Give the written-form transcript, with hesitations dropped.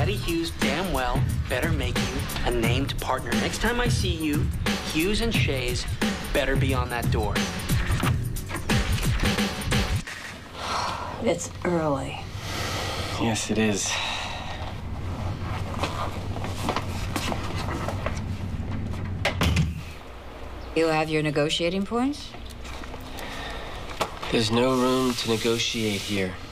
Letty Hughes damn well better make you a named partner. Next time I see you, Hughes and Shays better be on that door. It's early. Yes, it is. You have your negotiating points? There's no room to negotiate here.